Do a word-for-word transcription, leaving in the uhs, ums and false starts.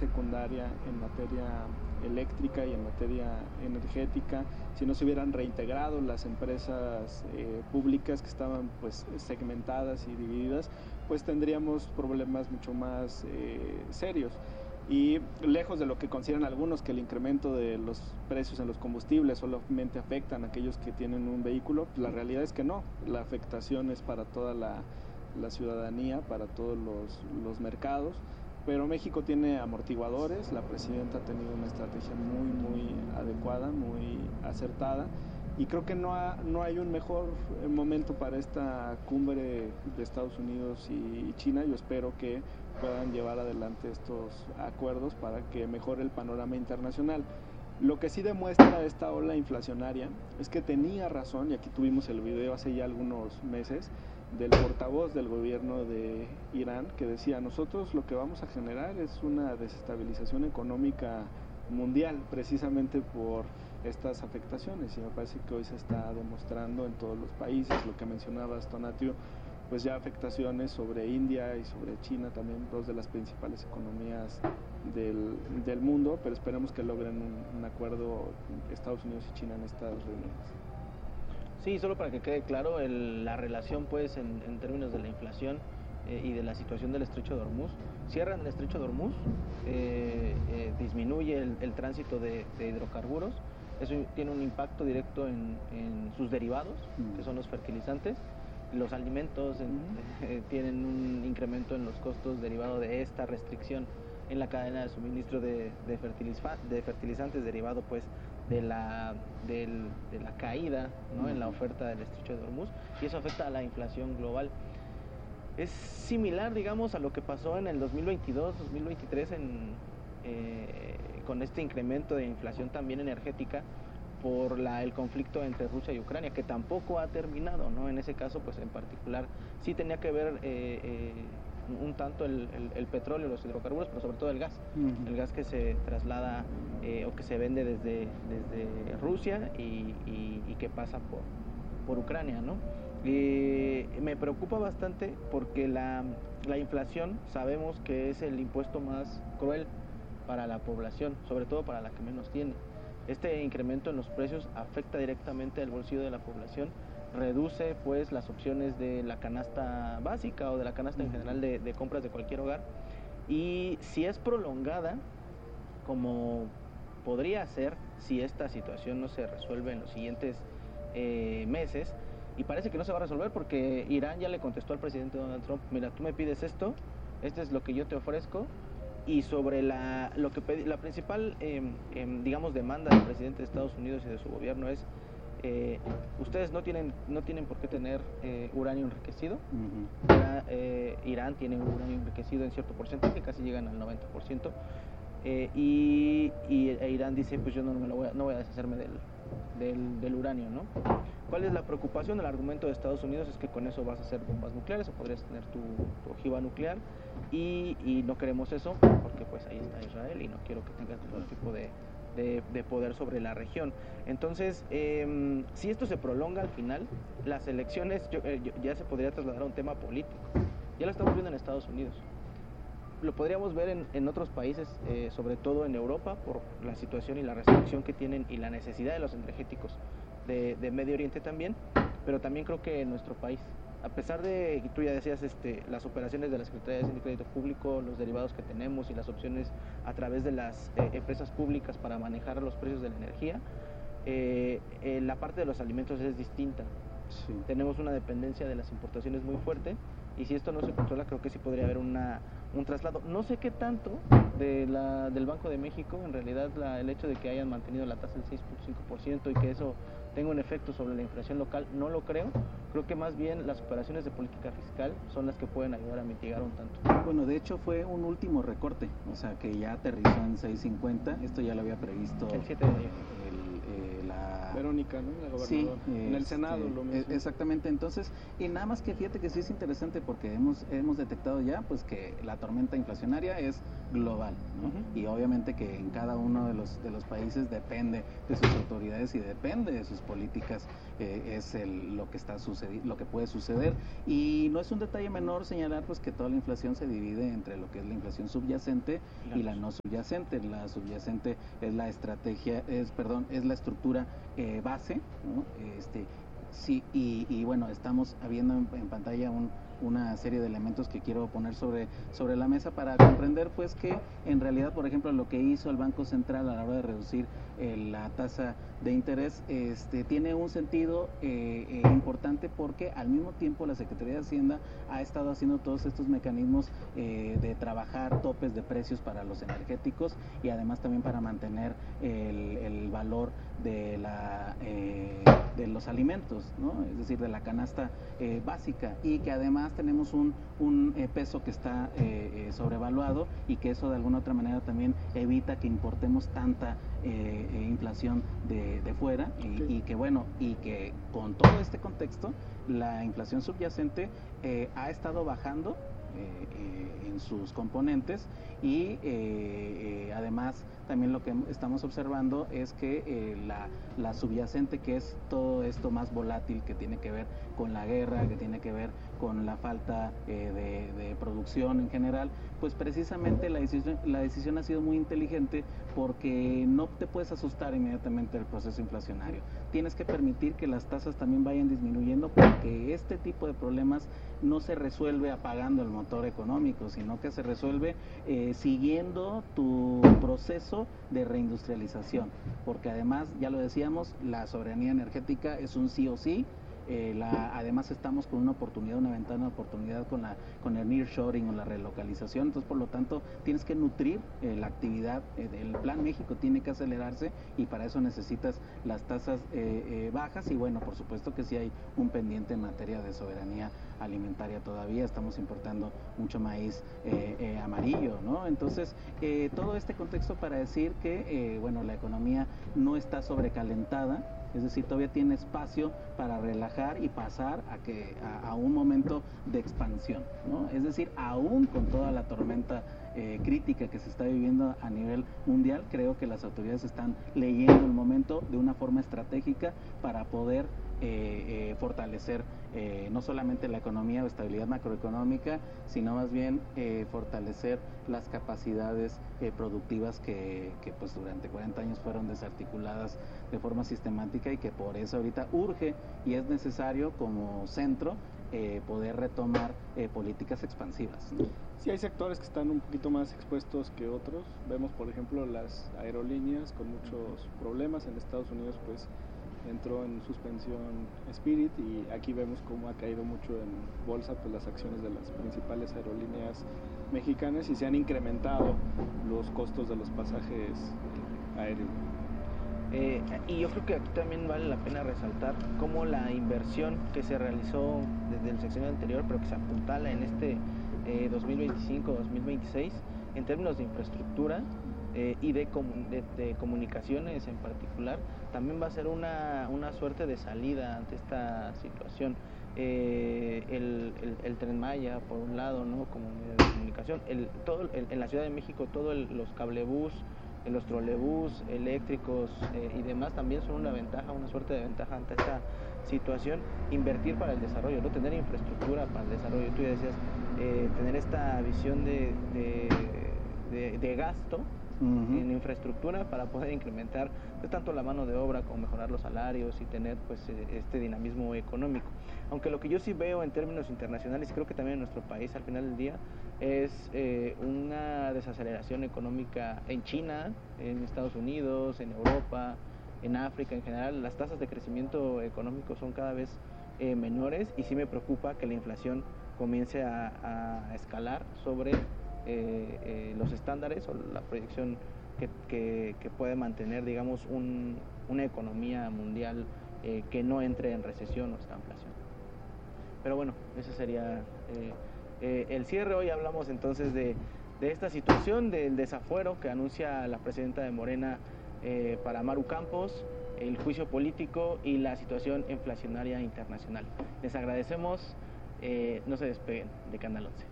secundaria en materia eléctrica y en materia energética, si no se hubieran reintegrado las empresas eh, públicas que estaban pues segmentadas y divididas, pues tendríamos problemas mucho más eh, serios. Y lejos de lo que consideran algunos, que el incremento de los precios en los combustibles solamente afectan a aquellos que tienen un vehículo, pues la realidad es que no, la afectación es para toda la, la ciudadanía, para todos los, los mercados, pero México tiene amortiguadores, la presidenta ha tenido una estrategia muy, muy adecuada, muy acertada, y creo que no, ha, no hay un mejor momento para esta cumbre de Estados Unidos y China. Yo espero que puedan llevar adelante estos acuerdos para que mejore el panorama internacional. Lo que sí demuestra esta ola inflacionaria es que tenía razón, y aquí tuvimos el video hace ya algunos meses, del portavoz del gobierno de Irán, que decía: nosotros lo que vamos a generar es una desestabilización económica mundial, precisamente por estas afectaciones, y me parece que hoy se está demostrando en todos los países. Lo que mencionabas, Tonatio, pues ya afectaciones sobre India y sobre China, también dos de las principales economías del, del mundo, pero esperemos que logren un, un acuerdo Estados Unidos y China en estas reuniones. Sí, solo para que quede claro, el, la relación pues en, en términos de la inflación eh, y de la situación del estrecho de Hormuz: cierran el estrecho de Hormuz, eh, eh, disminuye el, el tránsito de, de hidrocarburos, eso tiene un impacto directo en, en sus derivados, mm. que son los fertilizantes. Los alimentos en, eh, tienen un incremento en los costos derivado de esta restricción en la cadena de suministro de, de, fertiliza, de fertilizantes, derivado pues de la, del, de la caída, ¿no?, en la oferta del estrecho de Hormuz, y eso afecta a la inflación global. Es similar, digamos, a lo que pasó en el dos mil veintidós, dos mil veintitrés en, eh, con este incremento de inflación también energética por la, el conflicto entre Rusia y Ucrania, que tampoco ha terminado, ¿no? En ese caso, pues en particular, sí tenía que ver eh, eh, un tanto el, el, el petróleo, los hidrocarburos, pero sobre todo el gas, uh-huh. el gas que se traslada eh, o que se vende desde, desde Rusia y, y, y que pasa por, por Ucrania, ¿no? Eh, me preocupa bastante porque la, la inflación sabemos que es el impuesto más cruel para la población, sobre todo para la que menos tiene. Este incremento en los precios afecta directamente al bolsillo de la población, reduce pues las opciones de la canasta básica o de la canasta en general de, de compras de cualquier hogar, y si es prolongada, como podría ser si esta situación no se resuelve en los siguientes eh, meses, y parece que no se va a resolver porque Irán ya le contestó al presidente Donald Trump: mira, tú me pides esto, esto es lo que yo te ofrezco. Y sobre la lo que pedi, la principal eh, eh, digamos demanda del presidente de Estados Unidos y de su gobierno es eh, ustedes no tienen no tienen por qué tener eh, uranio enriquecido. Uh-huh. Irán, eh, Irán tiene uranio enriquecido en cierto porcentaje, casi llegan al noventa por ciento, eh, y, y e Irán dice: pues yo no me lo voy a, no voy a deshacerme del, del, del uranio, ¿no? ¿Cuál es la preocupación? El argumento de Estados Unidos es que con eso vas a hacer bombas nucleares o podrías tener tu, tu ojiva nuclear, y, y no queremos eso porque pues ahí está Israel y no quiero que tengas todo tipo de, de, de poder sobre la región. Entonces, eh, si esto se prolonga al final, las elecciones yo, eh, yo, ya se podría trasladar a un tema político. Ya lo estamos viendo en Estados Unidos. Lo podríamos ver en, en otros países, eh, sobre todo en Europa, por la situación y la restricción que tienen y la necesidad de los energéticos de, de Medio Oriente también, pero también creo que en nuestro país, a pesar de, tú ya decías, este, las operaciones de la Secretaría de Hacienda y Crédito Público, los derivados que tenemos y las opciones a través de las eh, empresas públicas para manejar los precios de la energía, eh, eh, la parte de los alimentos es distinta. Sí. Tenemos una dependencia de las importaciones muy fuerte, y si esto no se controla, creo que sí podría haber una, un traslado. No sé qué tanto de la, del Banco de México, en realidad la, el hecho de que hayan mantenido la tasa del seis punto cinco por ciento y que eso tenga un efecto sobre la inflación local, no lo creo. Creo que más bien las operaciones de política fiscal son las que pueden ayudar a mitigar un tanto. Bueno, de hecho fue un último recorte, o sea que ya aterrizó en seis cincuenta, esto ya lo había previsto el siete de enero. El, eh, la Verónica, ¿no? La gobernadora. Sí, en el Senado este, lo mismo. Exactamente, entonces, y nada más que fíjate que sí es interesante porque hemos, hemos detectado ya pues que la tormenta inflacionaria es global, ¿no? Uh-huh. Y obviamente que en cada uno de los, de los países depende de sus autoridades y depende de sus políticas, eh, es el, lo que está sucediendo, lo que puede suceder. Y no es un detalle menor señalar pues que toda la inflación se divide entre lo que es la inflación subyacente claro. y la no subyacente. La subyacente es la estrategia, es perdón, es la estructura eh, base, ¿no? Este, sí, y, y bueno, estamos viendo en, en pantalla un, una serie de elementos que quiero poner sobre, sobre la mesa para comprender pues que en realidad, por ejemplo, lo que hizo el Banco Central a la hora de reducir eh, la tasa de interés este, tiene un sentido eh, eh, importante porque al mismo tiempo la Secretaría de Hacienda ha estado haciendo todos estos mecanismos eh, de trabajar topes de precios para los energéticos y además también para mantener el, el valor de la eh, de los alimentos, ¿no? Es decir, de la canasta eh, básica, y que además tenemos un, un eh, peso que está eh, eh, sobrevaluado y que eso de alguna otra manera también evita que importemos tanta eh, eh, inflación de, de fuera y, sí. y que bueno, y que con todo este contexto la inflación subyacente eh, ha estado bajando eh, eh, en sus componentes y eh, eh, además también lo que estamos observando es que eh, la, la subyacente, que es todo esto más volátil que tiene que ver con la guerra, que tiene que ver con la falta eh, de, de producción en general, pues precisamente la decisión, la decisión ha sido muy inteligente porque no te puedes asustar inmediatamente del proceso inflacionario. Tienes que permitir que las tasas también vayan disminuyendo porque este tipo de problemas no se resuelve apagando el motor económico, sino que se resuelve eh, siguiendo tu proceso de reindustrialización, porque además, ya lo decíamos, la soberanía energética es un sí o sí. Eh, la, además estamos con una oportunidad, una ventana de oportunidad con, la, con el nearshoring o la relocalización, entonces por lo tanto tienes que nutrir eh, la actividad, eh, el Plan México tiene que acelerarse y para eso necesitas las tasas eh, eh, bajas y bueno, por supuesto que sí hay un pendiente en materia de soberanía alimentaria todavía, estamos importando mucho maíz eh, eh, amarillo, ¿no? Entonces eh, todo este contexto para decir que eh, bueno, la economía no está sobrecalentada, es decir, todavía tiene espacio para relajar y pasar a que a, a un momento de expansión, ¿no? Es decir, aún con toda la tormenta eh, crítica que se está viviendo a nivel mundial, creo que las autoridades están leyendo el momento de una forma estratégica para poder eh, eh, fortalecer eh, no solamente la economía o estabilidad macroeconómica, sino más bien eh, fortalecer las capacidades eh, productivas que, que pues durante cuarenta años fueron desarticuladas de forma sistemática y que por eso ahorita urge y es necesario como centro eh, poder retomar eh, políticas expansivas, ¿no? Sí, hay sectores que están un poquito más expuestos que otros. Vemos, por ejemplo, las aerolíneas con muchos problemas. En Estados Unidos, pues, entró en suspensión Spirit y aquí vemos cómo ha caído mucho en bolsa pues las acciones de las principales aerolíneas mexicanas y se han incrementado los costos de los pasajes aéreos. Eh, y yo creo que aquí también vale la pena resaltar cómo la inversión que se realizó desde el sexenio anterior, pero que se apuntala en este eh, dos mil veinticinco dos mil veintiséis, en términos de infraestructura eh, y de, comun de, de comunicaciones en particular, también va a ser una, una suerte de salida ante esta situación. Eh, el, el, el Tren Maya, por un lado, ¿no? Como medio de comunicación, el, todo, el, en la Ciudad de México, todos los cablebús, los trolebús eléctricos eh, y demás también son una ventaja, una suerte de ventaja ante esta situación. Invertir para el desarrollo, no tener infraestructura para el desarrollo. Tú ya decías, eh, tener esta visión de, de, de, de gasto uh-huh. en infraestructura para poder incrementar pues, tanto la mano de obra como mejorar los salarios y tener pues este dinamismo económico. Aunque lo que yo sí veo en términos internacionales, y creo que también en nuestro país al final del día, es eh, una desaceleración económica en China, en Estados Unidos, en Europa, en África en general. Las tasas de crecimiento económico son cada vez eh, menores y sí me preocupa que la inflación comience a, a escalar sobre eh, eh, los estándares o la proyección que, que, que puede mantener, digamos, un, una economía mundial eh, que no entre en recesión o estanflación. Pero bueno, ese sería eh, eh, el cierre. Hoy hablamos entonces de, de esta situación, del desafuero que anuncia la presidenta de Morena eh, para Maru Campos, el juicio político y la situación inflacionaria internacional. Les agradecemos, eh, no se despeguen de Canal once.